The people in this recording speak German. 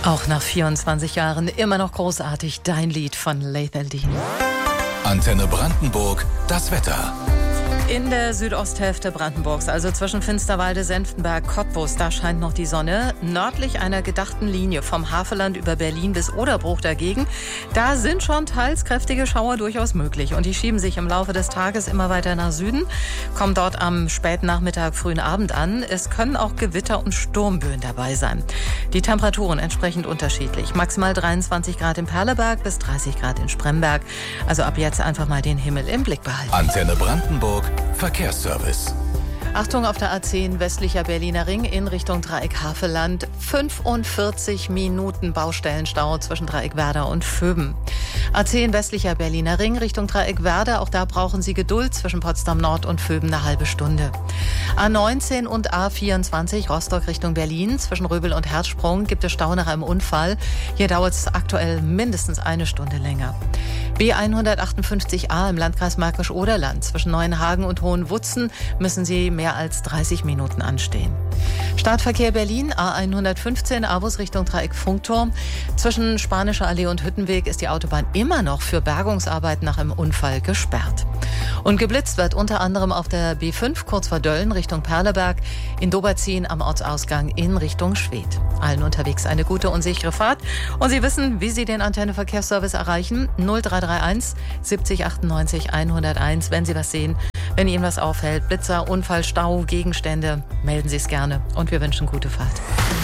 Auch nach 24 Jahren immer noch großartig, dein Lied von Lethal Dean. Antenne Brandenburg, das Wetter. In der Südosthälfte Brandenburgs, also zwischen Finsterwalde, Senftenberg, Cottbus, da scheint noch die Sonne. Nördlich einer gedachten Linie vom Havelland über Berlin bis Oderbruch dagegen, da sind schon teils kräftige Schauer durchaus möglich. Und die schieben sich im Laufe des Tages immer weiter nach Süden, kommen dort am späten Nachmittag, frühen Abend an. Es können auch Gewitter und Sturmböen dabei sein. Die Temperaturen entsprechend unterschiedlich. Maximal 23 Grad im Perleberg bis 30 Grad in Spremberg. Also ab jetzt einfach mal den Himmel im Blick behalten. Antenne Brandenburg, Verkehrsservice. Achtung auf der A10 westlicher Berliner Ring in Richtung Dreieck Havelland. 45 Minuten Baustellenstau zwischen Dreieck Werder und Vöben. A10 westlicher Berliner Ring Richtung Dreieck Werder. Auch da brauchen Sie Geduld zwischen Potsdam Nord und Vöben eine halbe Stunde. A19 und A24 Rostock Richtung Berlin. Zwischen Röbel und Herzsprung gibt es Stau nach einem Unfall. Hier dauert es aktuell mindestens eine Stunde länger. B158a im Landkreis Märkisch-Oderland. Zwischen Neuenhagen und Hohenwutzen müssen Sie mehr als 30 Minuten anstehen. Stadtverkehr Berlin, A115, Avus Richtung Dreieck Funkturm. Zwischen Spanischer Allee und Hüttenweg ist die Autobahn immer noch für Bergungsarbeiten nach einem Unfall gesperrt. Und geblitzt wird unter anderem auf der B5 kurz vor Dölln Richtung Perleberg, in Doberzin am Ortsausgang in Richtung Schwedt. Allen unterwegs eine gute und sichere Fahrt. Und Sie wissen, wie Sie den Antenne-Verkehrsservice erreichen. 0331 70 98 101, wenn Sie was sehen. Wenn Ihnen was auffällt, Blitzer, Unfall, Stau, Gegenstände, melden Sie es gerne. Und wir wünschen gute Fahrt.